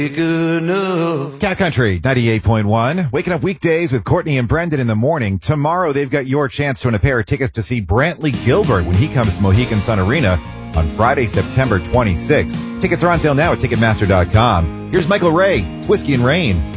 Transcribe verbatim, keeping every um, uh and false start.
Good enough. Cat Country ninety-eight point one. Waking up weekdays with Courtney and Brendan in the morning. Tomorrow, they've got your chance to win a pair of tickets to see Brantley Gilbert when he comes to Mohegan Sun Arena on Friday, September twenty-sixth. Tickets are on sale now at Ticketmaster dot com. Here's Michael Ray. It's Whiskey and Rain.